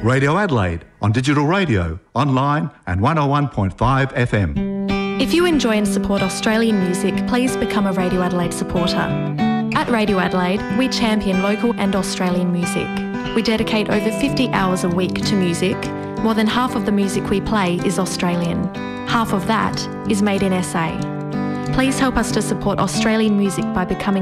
Radio Adelaide on digital radio, online and 101.5 FM. If you enjoy and support Australian music, please become a Radio Adelaide supporter. At Radio Adelaide, we champion local and Australian music. We dedicate over 50 hours a week to music. More than half of the music we play is Australian. Half of that is made in SA. Please help us to support Australian music by becoming